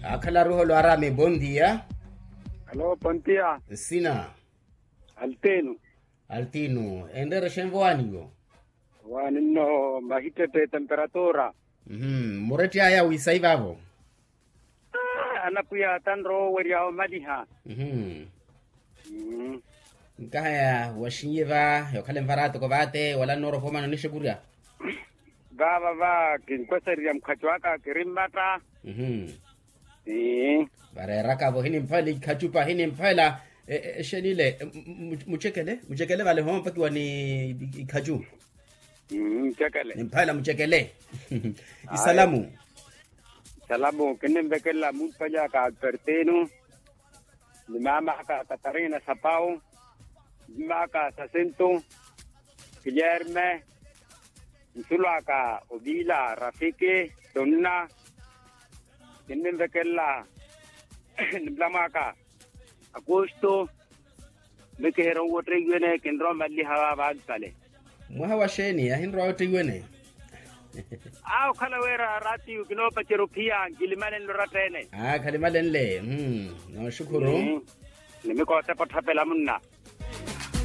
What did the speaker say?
Akala ruho lo arame, bom dia. Alô, bom dia. Sina. Altino. Endere shenvo anigo. Wanino mahitete temperatura. Mureti aya wisaivavo. Anapuya tanro weria madiha. Nkaya washinyiva yokale mvarato kovate wala noro foma no nishukuria. Va kinkweseri mkhachwaka kirimbata. Barera kavo hini mpali kachupa hini mpala shenile muchekele vale homa paki wani kaju. Mchekele. Mpala muchekele. Isalamu. Salamu kinembekela mupaja ka pertenu. Mama ka Katarina Sapao. Maka Sasento. Guillerme. Sulaka Obila Rafiki Donna. Kinembekela Blamaka Agosto. Mekehero wotre yene kindro mali hawa bagkale. Mwaha washeni ya hindro wotre yene. Kala wera rati ukino pacheropia gilimalen loratene. Kalimalen le. No shukuru. Nimeko sa pathapela munna.